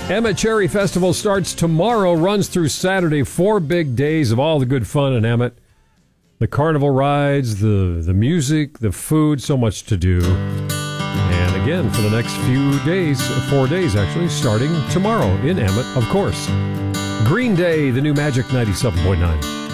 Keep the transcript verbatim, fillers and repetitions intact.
Emmett Cherry Festival starts tomorrow, runs through Saturday. Four big days of all the good fun in Emmett. The carnival rides, the, the music, the food, so much to do. And again, for the next few days, four days actually, starting tomorrow in Emmett, of course. Green Day, the new Magic ninety-seven point nine.